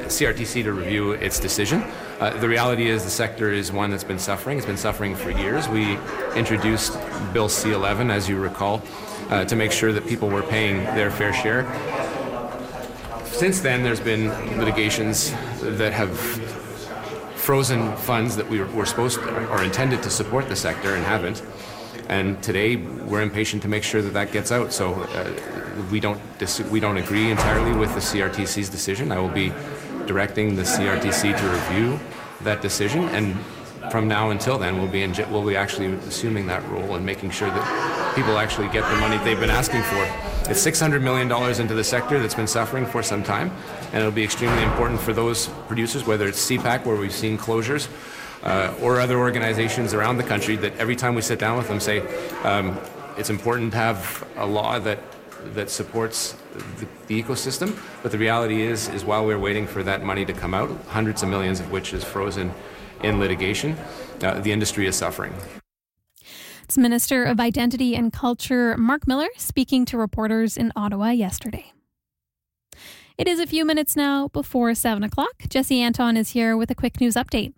CRTC to review its decision. The reality is the sector is one that's been suffering. It's been suffering for years. We introduced Bill C-11, as you recall, to make sure that people were paying their fair share. Since then, there's been litigations that have frozen funds that were supposed to, or intended to support the sector and haven't. And today, we're impatient to make sure that that gets out. So we don't agree entirely with the CRTC's decision. I will be directing the CRTC to review that decision, and from now until then, we'll be actually assuming that role and making sure that people actually get the money they've been asking for. It's $600 million into the sector that's been suffering for some time, and it'll be extremely important for those producers, whether it's CPAC, where we've seen closures, or other organizations around the country, that every time we sit down with them say it's important to have a law that supports the ecosystem, but the reality is while we're waiting for that money to come out, hundreds of millions of which is frozen in litigation, the industry is suffering. It's Minister of Identity and Culture Mark Miller speaking to reporters in Ottawa yesterday. It is a few minutes now before 7 o'clock. Jesse Anton is here with a quick news update.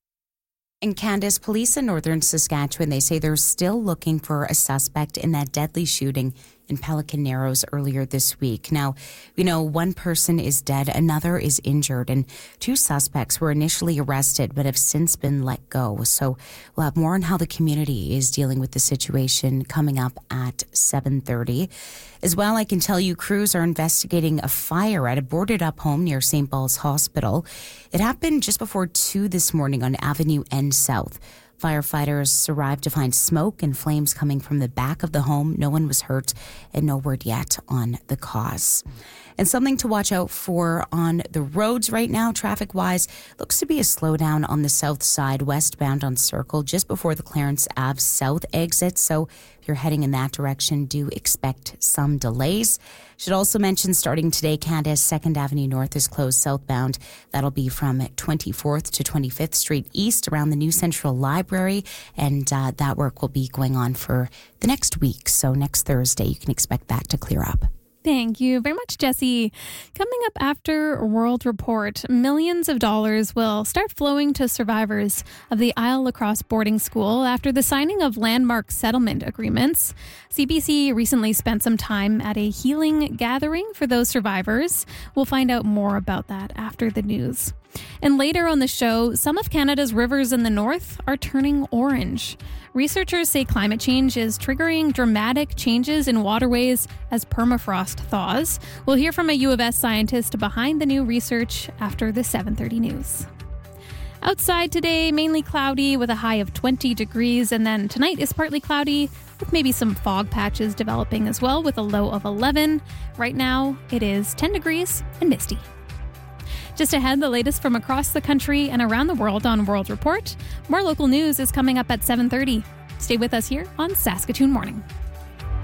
And Candace, police in northern Saskatchewan, they say they're still looking for a suspect in that deadly shooting in Pelican Narrows earlier this week. Now, we know one person is dead, another is injured, and two suspects were initially arrested but have since been let go. So we'll have more on how the community is dealing with the situation coming up at 7:30. As well, I can tell you crews are investigating a fire at a boarded-up home near St. Paul's Hospital. It happened just before 2 this morning on Avenue N South. Firefighters arrived to find smoke and flames coming from the back of the home. No one was hurt, and no word yet on the cause. And something to watch out for on the roads right now, traffic-wise, looks to be a slowdown on the south side, westbound on Circle, just before the Clarence Ave South exit. So if you're heading in that direction, do expect some delays. Should also mention, starting today, Candace, 2nd Avenue North is closed southbound. That'll be from 24th to 25th Street East around the New Central Library. And that work will be going on for the next week. So next Thursday, you can expect that to clear up. Thank you very much, Jesse. Coming up after World Report, millions of dollars will start flowing to survivors of the Isle Lacrosse boarding school after the signing of landmark settlement agreements. CBC recently spent some time at a healing gathering for those survivors. We'll find out more about that after the news. And later on the show, some of Canada's rivers in the north are turning orange. Researchers say climate change is triggering dramatic changes in waterways as permafrost thaws. We'll hear from a U of S scientist behind the new research after the 7:30 news. Outside today, mainly cloudy with a high of 20 degrees, and then tonight is partly cloudy with maybe some fog patches developing as well with a low of 11. Right now, it is 10 degrees and misty. Just ahead, the latest from across the country and around the world on World Report. More local news is coming up at 7:30. Stay with us here on Saskatoon Morning.